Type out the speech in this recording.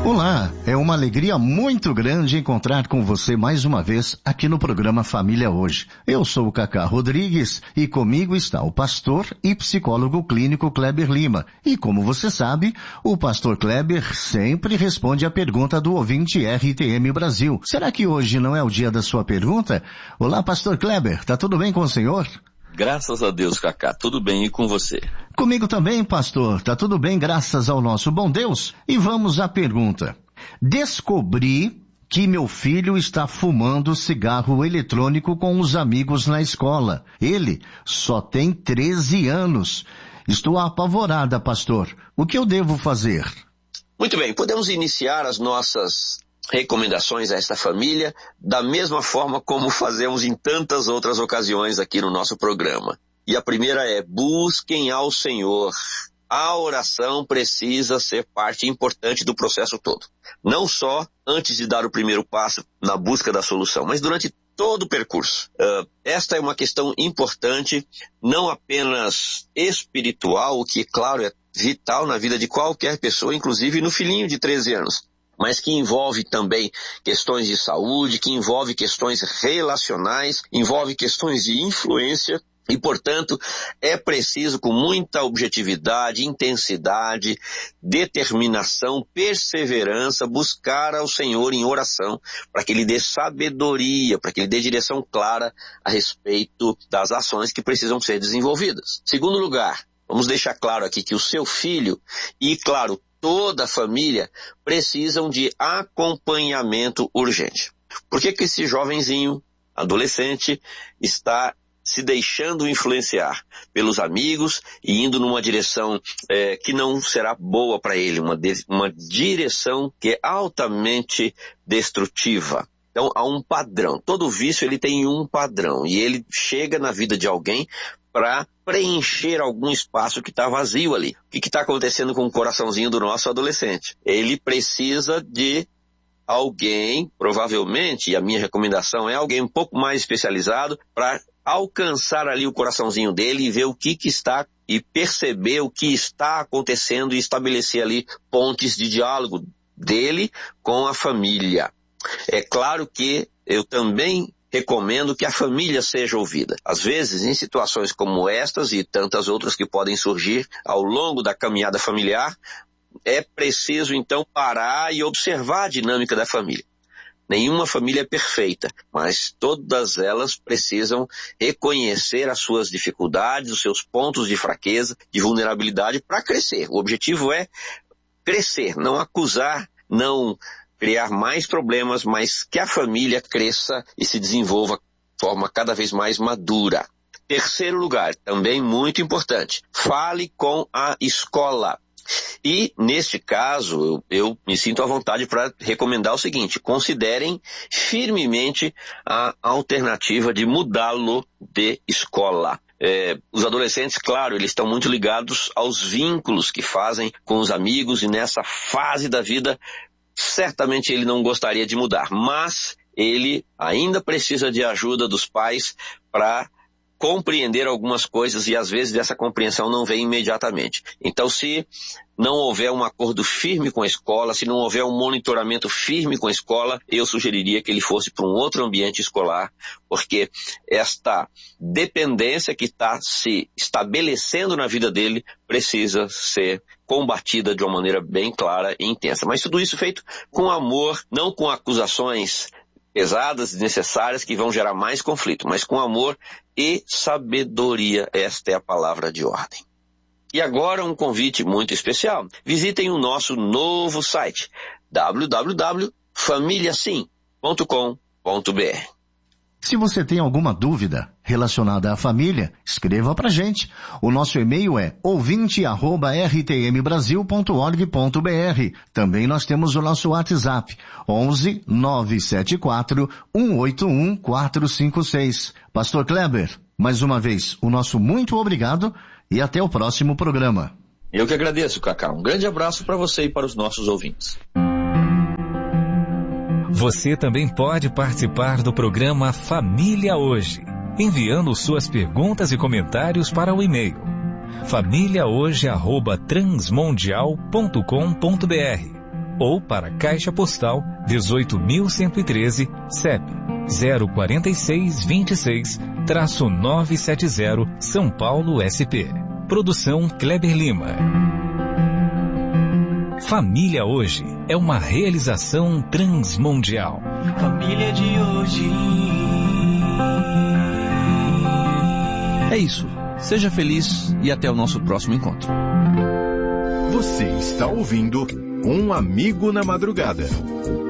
Olá, é uma alegria muito grande encontrar com você mais uma vez aqui no programa Família Hoje. Eu sou o Cacá Rodrigues e comigo está o pastor e psicólogo clínico Kleber Lima. E como você sabe, o pastor Kleber sempre responde a pergunta do ouvinte RTM Brasil. Será que hoje não é o dia da sua pergunta? Olá, pastor Kleber, tá tudo bem com o senhor? Graças a Deus, Cacá. Tudo bem, e com você? Comigo também, pastor. Tá tudo bem, graças ao nosso bom Deus. E vamos à pergunta. Descobri que meu filho está fumando cigarro eletrônico com os amigos na escola. Ele só tem 13 anos. Estou apavorada, pastor. O que eu devo fazer? Muito bem, podemos iniciar as nossas recomendações a esta família da mesma forma como fazemos em tantas outras ocasiões aqui no nosso programa. E a primeira é: busquem ao Senhor. A oração precisa ser parte importante do processo todo. Não só antes de dar o primeiro passo na busca da solução, mas durante todo o percurso. Esta é uma questão importante, não apenas espiritual, o que, claro, é vital na vida de qualquer pessoa, inclusive no filhinho de 13 anos. Mas que envolve também questões de saúde, que envolve questões relacionais, envolve questões de influência e, portanto, é preciso com muita objetividade, intensidade, determinação, perseverança, buscar ao Senhor em oração para que Ele dê sabedoria, para que Ele dê direção clara a respeito das ações que precisam ser desenvolvidas. Segundo lugar, vamos deixar claro aqui que o seu filho e, claro, toda a família precisam de acompanhamento urgente. Por que esse jovenzinho, adolescente, está se deixando influenciar pelos amigos e indo numa direção que não será boa para ele, uma direção que é altamente destrutiva? Então, há um padrão. Todo vício ele tem um padrão e ele chega na vida de alguém para preencher algum espaço que está vazio ali. O que está acontecendo com o coraçãozinho do nosso adolescente? Ele precisa de alguém, provavelmente, e a minha recomendação é alguém um pouco mais especializado para alcançar ali o coraçãozinho dele e ver o que está e perceber o que está acontecendo e estabelecer ali pontes de diálogo dele com a família. É claro que eu também recomendo que a família seja ouvida. Às vezes, em situações como estas e tantas outras que podem surgir ao longo da caminhada familiar, é preciso então parar e observar a dinâmica da família. Nenhuma família é perfeita, mas todas elas precisam reconhecer as suas dificuldades, os seus pontos de fraqueza, de vulnerabilidade para crescer. O objetivo é crescer, não acusar, não criar mais problemas, mas que a família cresça e se desenvolva de forma cada vez mais madura. Terceiro lugar, também muito importante, fale com a escola. E, neste caso, eu me sinto à vontade para recomendar o seguinte: considerem firmemente a alternativa de mudá-lo de escola. Os adolescentes, claro, eles estão muito ligados aos vínculos que fazem com os amigos e nessa fase da vida, certamente ele não gostaria de mudar, mas ele ainda precisa de ajuda dos pais para compreender algumas coisas e às vezes essa compreensão não vem imediatamente. Então, se não houver um acordo firme com a escola, se não houver um monitoramento firme com a escola, eu sugeriria que ele fosse para um outro ambiente escolar, porque esta dependência que está se estabelecendo na vida dele precisa ser combatida de uma maneira bem clara e intensa. Mas tudo isso feito com amor, não com acusações pesadas e desnecessárias que vão gerar mais conflito, mas com amor e sabedoria. Esta é a palavra de ordem. E agora um convite muito especial. Visitem o nosso novo site, www.familiasim.com.br. Se você tem alguma dúvida relacionada à família, escreva pra gente. O nosso e-mail é ouvinte@rtmbrasil.org.br. Também nós temos o nosso WhatsApp, 11 974 181 456. Pastor Kleber, mais uma vez, o nosso muito obrigado e até o próximo programa. Eu que agradeço, Cacá. Um grande abraço para você e para os nossos ouvintes. Você também pode participar do programa Família Hoje, enviando suas perguntas e comentários para o e-mail famíliahoje@transmundial.com.br ou para Caixa Postal 18.113, CEP 04626-970, São Paulo, SP. Produção Kleber Lima. Família Hoje é uma realização transmundial. Família de hoje. É isso. Seja feliz e até o nosso próximo encontro. Você está ouvindo Um Amigo na Madrugada.